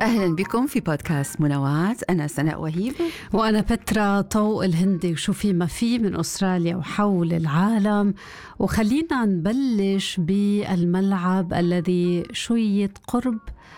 أهلا بكم في بودكاست منوعات. أنا سناء وهيب وأنا بترا طوق الهندي، وشو في ما في من أستراليا وحول العالم. وخلينا نبلش بالملعب الذي شيد قرب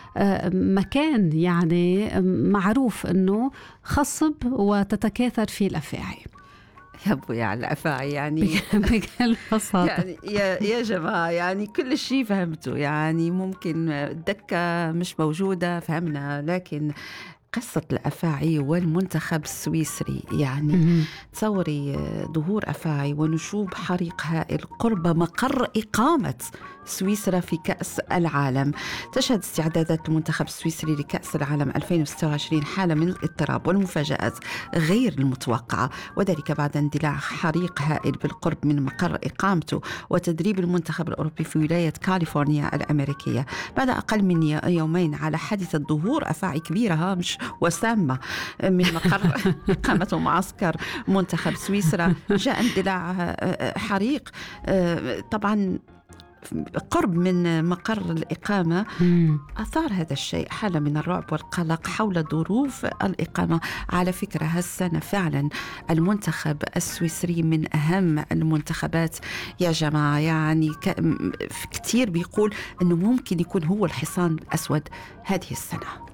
مكان يعني معروف أنه خصب وتتكاثر فيه الأفاعي. يا على الأفاعي يعني بكل بساطة. يعني يا جماعة، يعني كل شيء فهمته. يعني ممكن الدكة مش موجودة فهمنا، لكن قصة الأفاعي والمنتخب السويسري يعني تصوري ظهور أفاعي ونشوب حريق هائل قرب مقر إقامة سويسرا في كأس العالم. تشهد استعدادات المنتخب السويسري لكأس العالم 2026 حالة من الاضطراب والمفاجآت غير المتوقعة، وذلك بعد اندلاع حريق هائل بالقرب من مقر إقامته وتدريب المنتخب الأوروبي في ولاية كاليفورنيا الأمريكية. بعد أقل من يومين على حادثة ظهور أفاعي كبيرة هامش وسامة من مقر إقامة معسكر منتخب سويسرا، جاء اندلاع حريق طبعا قرب من مقر الإقامة. أثار هذا الشيء حالة من الرعب والقلق حول ظروف الإقامة. على فكرة هالسنة فعلا المنتخب السويسري من أهم المنتخبات يا جماعة، يعني كتير بيقول أنه ممكن يكون هو الحصان الأسود هذه السنة.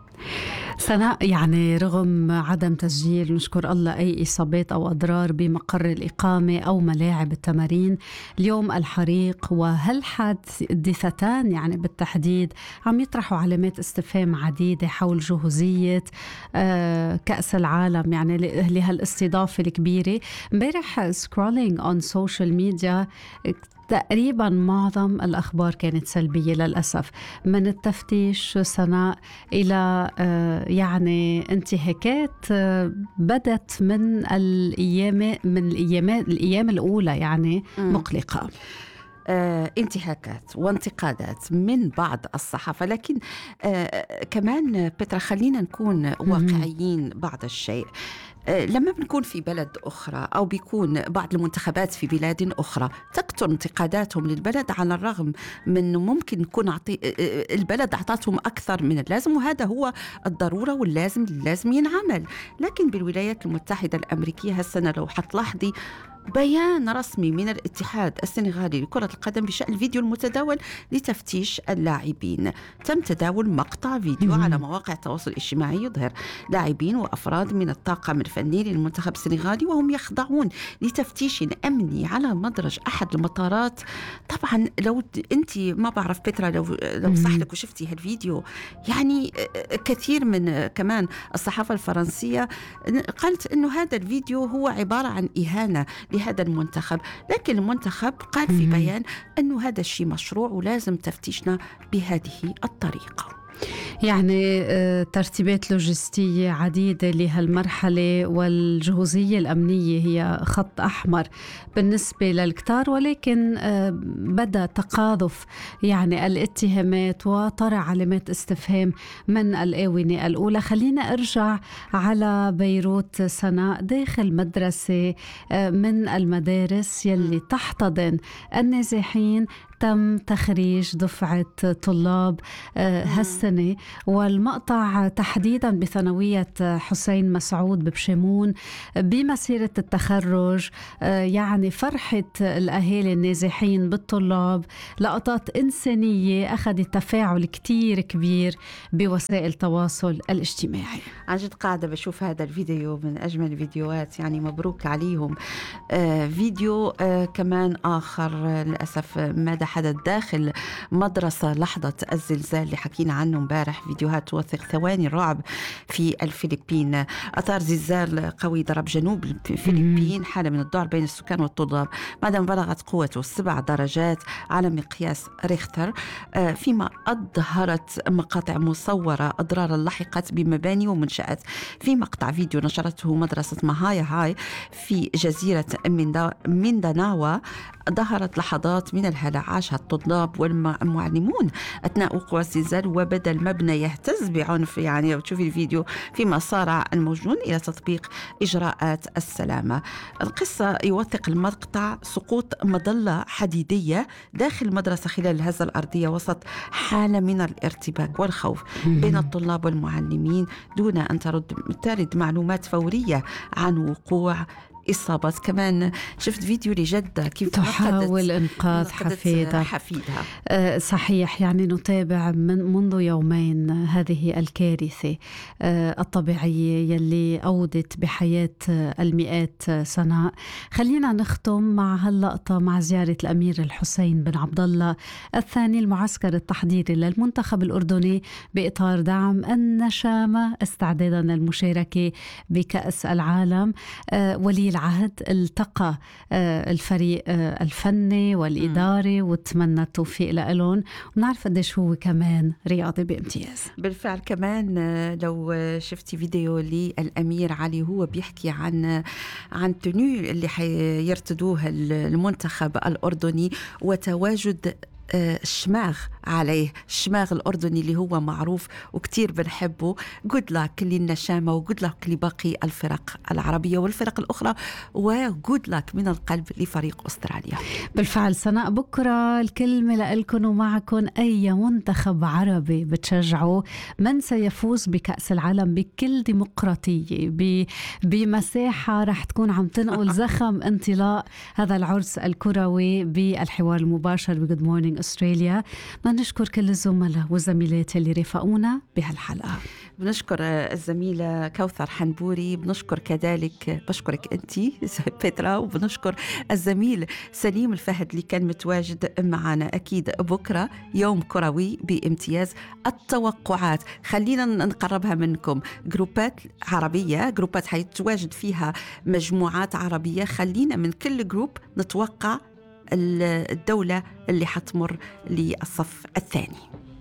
سناء، يعني رغم عدم تسجيل نشكر الله أي إصابات أو أضرار بمقر الإقامة أو ملاعب التمارين، اليوم الحريق وهالحادثتان يعني بالتحديد عم يطرحوا علامات استفهام عديدة حول جهوزية كأس العالم يعني لهالاستضافة الكبيرة. امبارح سكرولينج on social media تقريبا معظم الأخبار كانت سلبية للأسف، من التفتيش سناء إلى يعني انتهاكات بدت من الأيام الأولى يعني مقلقة. انتهاكات وانتقادات من بعض الصحافة، لكن كمان بترا خلينا نكون واقعيين بعض الشيء. لما بنكون في بلد أخرى أو بيكون بعض المنتخبات في بلاد أخرى تكثر انتقاداتهم للبلد، على الرغم من أنه ممكن يكون البلد أعطتهم أكثر من اللازم، وهذا هو الضرورة واللازم ينعمل. لكن بالولايات المتحدة الأمريكية هالسنة لو حتلاحظي بيان رسمي من الاتحاد السنغالي لكرة القدم بشأن الفيديو المتداول لتفتيش اللاعبين. تم تداول مقطع فيديو على مواقع التواصل الاجتماعي يظهر لاعبين وأفراد من الطاقم الفني للمنتخب السنغالي وهم يخضعون لتفتيش أمني على مدرج أحد المطارات. طبعا لو أنت ما بعرف بترا لو صح لك وشفتي هالفيديو، يعني كثير من كمان الصحافة الفرنسية قالت أنه هذا الفيديو هو عبارة عن إهانة لهذا المنتخب، لكن المنتخب قال في بيان أنه هذا الشيء مشروع ولازم تفتيشنا بهذه الطريقة. يعني ترتيبات لوجستية عديدة لهالمرحلة، والجهوزية الأمنية هي خط أحمر بالنسبة للكتار، ولكن بدأ تقاذف يعني الاتهامات وطرح علامات استفهام من الآونة الأولى. خلينا أرجع على بيروت سناء. داخل مدرسة من المدارس يلي تحتضن النازحين تم تخريج دفعة طلاب هالسنة، والمقطع تحديدا بثانوية حسين مسعود ببشمون بمسيرة التخرج يعني فرحة الأهالي النازحين بالطلاب، لقطات إنسانية أخذت تفاعل كتير كبير بوسائل التواصل الاجتماعي. عن جد قاعدة بشوف هذا الفيديو من أجمل الفيديوهات، يعني مبروك عليهم. فيديو كمان آخر للأسف ماذا حدث داخل مدرسة لحظة الزلزال اللي حكينا عنه امبارح. فيديوهات توثق ثواني الرعب في الفلبين. أثار زلزال قوي ضرب جنوب الفلبين حالة من الذعر بين السكان والطلاب بعدما بلغت قوته 7 درجات على مقياس ريختر، فيما أظهرت مقاطع مصورة أضرارا لحقت بمباني ومنشآت. في مقطع فيديو نشرته مدرسة ماهاي هاي في جزيرة مينداناوا ظهرت لحظات من الهلع عاشها الطلاب والمعلمون أثناء وقوع الزلزال، وبدأ المبنى يهتز بعنف. يعني لو تشوفي الفيديو، فيما صار الموجودون إلى تطبيق إجراءات السلامة. القصة يوثق المقطع سقوط مظلة حديدية داخل المدرسة خلال الهزة الأرضية وسط حالة من الارتباك والخوف بين الطلاب والمعلمين، دون أن ترد معلومات فورية عن وقوع إصابات. كمان شفت فيديو لجدة كيف تحاول إنقاذ حفيدها. صحيح، يعني نتابع منذ يومين هذه الكارثة الطبيعية يلي أودت بحياة المئات سنة. خلينا نختم مع هاللقطة مع زيارة الأمير الحسين بن عبد الله الثاني المعسكر التحضيري للمنتخب الأردني بإطار دعم النشامة استعدادا للمشاركة بكأس العالم. ولي العهد التقى الفريق الفني والإداري وتمنى التوفيق لهم، ونعرف قديش هو كمان رياضي بامتياز. بالفعل كمان لو شفتي فيديو للأمير علي هو بيحكي عن تنو اللي حيرتدوه المنتخب الأردني وتواجد الشماغ عليه، الشماغ الأردني اللي هو معروف وكتير بنحبه. good luck للنشامة و good luck لباقي الفرق العربية والفرق الأخرى، و good luck من القلب لفريق أستراليا. بالفعل سناء، بكرة الكلمة لألكن ومعكن أي منتخب عربي بتشجعوا، من سيفوز بكأس العالم بكل ديمقراطية بمساحة رح تكون عم تنقل زخم انطلاق هذا العرس الكروي بالحوار المباشر بجود مورنينج أستراليا. نشكر كل الزملاء والزميلات اللي رافقونا بهالحلقة. بنشكر الزميلة كوثر حنبوري، بنشكر كذلك بشكرك أنتي بيترا، وبنشكر الزميل سليم الفهد اللي كان متواجد معنا. أكيد بكرة يوم كروي بامتياز. التوقعات خلينا نقربها منكم، جروبات عربية، جروبات حيتواجد فيها مجموعات عربية. خلينا من كل جروب نتوقع الدولة اللي حتمر للصف الثاني.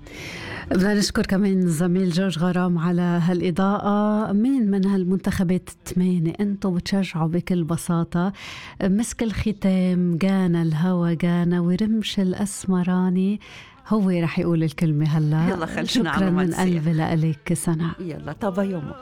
بدنا نشكر كمان الزميل جورج غرام على هالإضاءة. مين من هالمنتخبات الثمانية أنتم بتشجعوا بكل بساطة؟ مسك الختام جانا الهوى جانا ورمش الأسمراني هو رح يقول الكلمة هلا. يلا شكرا من قلبي لك سناء. يلا طبعا يوم